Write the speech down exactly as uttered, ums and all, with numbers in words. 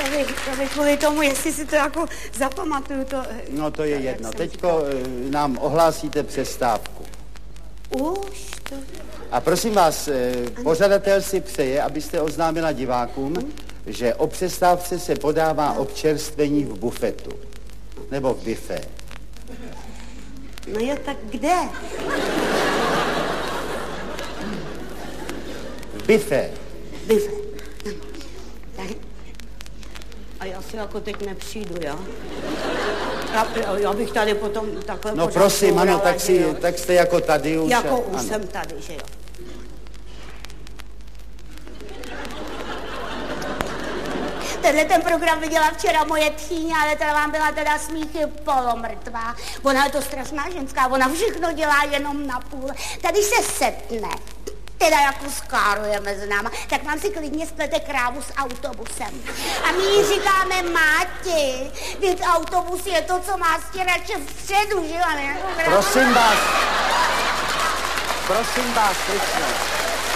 To by, to by kvůli tomu, jestli si to jako zapamatuju, to... No to je to, jedno. Teďko nám ohlásíte přestávku. Už to... A prosím vás, pořadatel si přeje, abyste oznámila divákům, hmm? že o přestávce se podává občerstvení v bufetu. Nebo v bifé. No jo, tak kde? V bifé. Bifé. Tak. A já si jako teď nepřijdu, jo? Já, já bych tady potom takhle... No prosím, ano, tak, si, tak jste jako tady už. Jako a, už ano. jsem tady, že jo? Tenhle ten program viděla včera moje tchýně, ale teda vám byla teda smíchy polomrtvá. Ona je to strašná ženská, ona všechno dělá jenom na půl. Tady se setne, teda jako skáruje mezi náma, tak vám si klidně splete krávu s autobusem. A my jí říkáme Máti, teď autobus je to, co má stěrače vpředu, že jo? Prosím vás, prosím vás, prosím.